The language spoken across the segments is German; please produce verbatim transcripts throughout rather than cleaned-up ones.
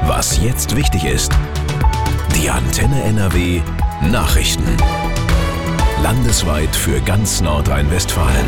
Was jetzt wichtig ist. Die Antenne N R W Nachrichten. Landesweit für ganz Nordrhein-Westfalen.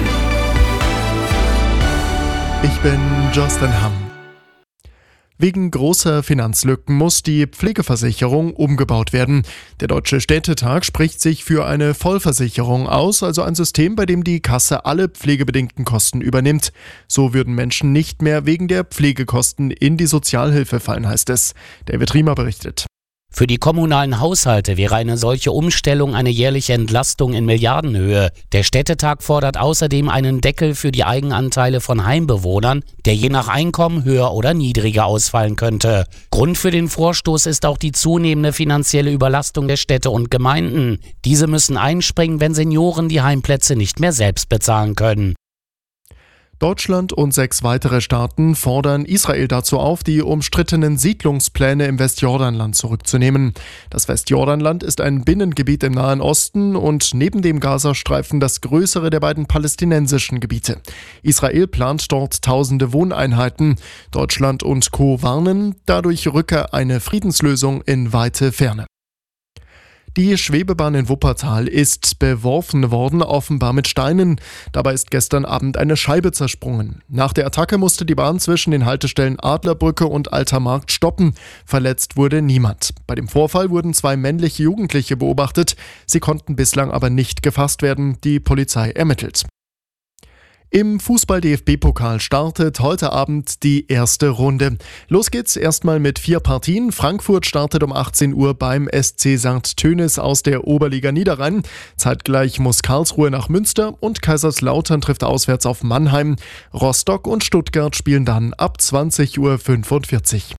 Ich bin Justin Hamm. Wegen großer Finanzlücken muss die Pflegeversicherung umgebaut werden. Der Deutsche Städtetag spricht sich für eine Vollversicherung aus, also ein System, bei dem die Kasse alle pflegebedingten Kosten übernimmt. So würden Menschen nicht mehr wegen der Pflegekosten in die Sozialhilfe fallen, heißt es. David Riemer berichtet. Für die kommunalen Haushalte wäre eine solche Umstellung eine jährliche Entlastung in Milliardenhöhe. Der Städtetag fordert außerdem einen Deckel für die Eigenanteile von Heimbewohnern, der je nach Einkommen höher oder niedriger ausfallen könnte. Grund für den Vorstoß ist auch die zunehmende finanzielle Überlastung der Städte und Gemeinden. Diese müssen einspringen, wenn Senioren die Heimplätze nicht mehr selbst bezahlen können. Deutschland und sechs weitere Staaten fordern Israel dazu auf, die umstrittenen Siedlungspläne im Westjordanland zurückzunehmen. Das Westjordanland ist ein Binnengebiet im Nahen Osten und neben dem Gazastreifen das größere der beiden palästinensischen Gebiete. Israel plant dort tausende Wohneinheiten. Deutschland und Co. warnen, dadurch rücke eine Friedenslösung in weite Ferne. Die Schwebebahn in Wuppertal ist beworfen worden, offenbar mit Steinen. Dabei ist gestern Abend eine Scheibe zersprungen. Nach der Attacke musste die Bahn zwischen den Haltestellen Adlerbrücke und Alter Markt stoppen. Verletzt wurde niemand. Bei dem Vorfall wurden zwei männliche Jugendliche beobachtet. Sie konnten bislang aber nicht gefasst werden. Die Polizei ermittelt. Im Fußball-D F B-Pokal startet heute Abend die erste Runde. Los geht's erstmal mit vier Partien. Frankfurt startet um achtzehn Uhr beim S C Sankt Tönis aus der Oberliga Niederrhein. Zeitgleich muss Karlsruhe nach Münster und Kaiserslautern trifft auswärts auf Mannheim. Rostock und Stuttgart spielen dann ab zwanzig Uhr fünfundvierzig.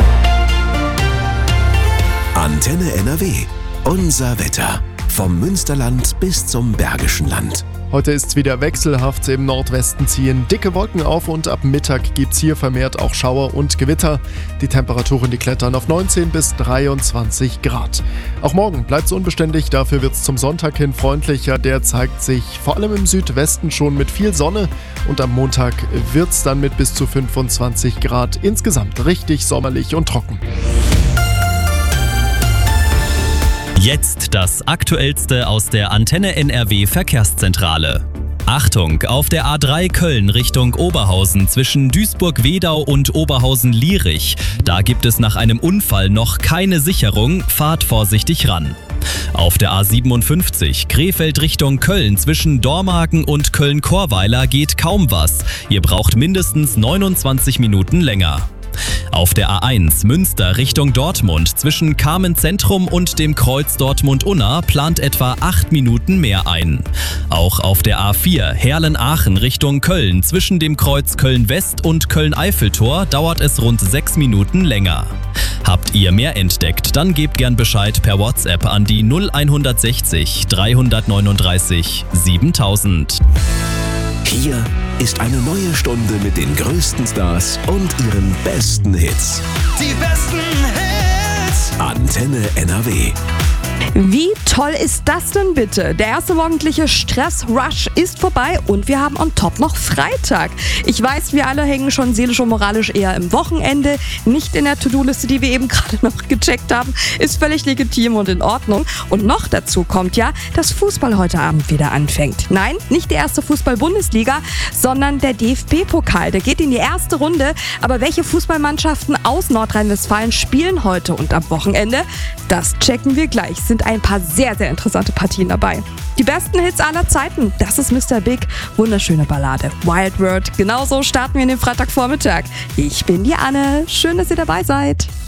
Antenne N R W. Unser Wetter. Vom Münsterland bis zum Bergischen Land. Heute ist's wieder wechselhaft. Im Nordwesten ziehen dicke Wolken auf und ab Mittag gibt's hier vermehrt auch Schauer und Gewitter. Die Temperaturen, die klettern auf neunzehn bis dreiundzwanzig Grad. Auch morgen bleibt's unbeständig, dafür wird's zum Sonntag hin freundlicher. Der zeigt sich vor allem im Südwesten schon mit viel Sonne und am Montag wird's dann mit bis zu fünfundzwanzig Grad insgesamt richtig sommerlich und trocken. Jetzt das Aktuellste aus der Antenne N R W Verkehrszentrale. Achtung, auf der A drei Köln Richtung Oberhausen zwischen Duisburg-Wedau und Oberhausen-Lierich. Da gibt es nach einem Unfall noch keine Sicherung, fahrt vorsichtig ran. Auf der A siebenundfünfzig Krefeld Richtung Köln zwischen Dormagen und Köln-Chorweiler geht kaum was. Ihr braucht mindestens neunundzwanzig Minuten länger. Auf der A eins Münster Richtung Dortmund zwischen Carmen-Zentrum und dem Kreuz Dortmund-Unna plant etwa acht Minuten mehr ein. Auch auf der A vier Herlen-Aachen Richtung Köln zwischen dem Kreuz Köln-West und Köln-Eiffeltor dauert es rund sechs Minuten länger. Habt ihr mehr entdeckt, dann gebt gern Bescheid per WhatsApp an die null hundertsechzig dreihundertneununddreißig siebentausend. Hier ist eine neue Stunde mit den größten Stars und ihren besten Hits. Die besten Hits. Antenne N R W. Wie toll ist das denn bitte? Der erste morgendliche Stress-Rush ist vorbei und wir haben on top noch Freitag. Ich weiß, wir alle hängen schon seelisch und moralisch eher im Wochenende, nicht in der To-Do-Liste, die wir eben gerade noch gecheckt haben. Ist völlig legitim und in Ordnung. Und noch dazu kommt ja, dass Fußball heute Abend wieder anfängt. Nein, nicht die erste Fußball-Bundesliga, sondern der D F B-Pokal. Der geht in die erste Runde. Aber welche Fußballmannschaften aus Nordrhein-Westfalen spielen heute und am Wochenende? Das checken wir gleich. Sind ein paar sehr, sehr interessante Partien dabei. Die besten Hits aller Zeiten, das ist Mister Big, wunderschöne Ballade. Wild World, genauso starten wir in den Freitagvormittag. Ich bin die Anne, schön, dass ihr dabei seid.